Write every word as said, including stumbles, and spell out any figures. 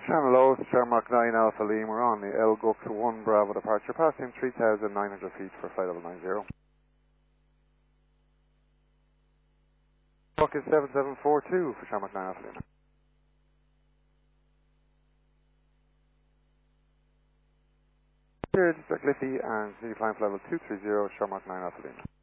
Channel O, Shamrock nine Alpha Lima, we're on the El Gux one Bravo departure, passing three thousand nine hundred feet for flight level nine zero. Clock is seven seven four two for Shamrock nine Alpha Lima. Here, Mister Cliffy and City Flying Flight level two three zero, Shamrock nine Alpha Lima.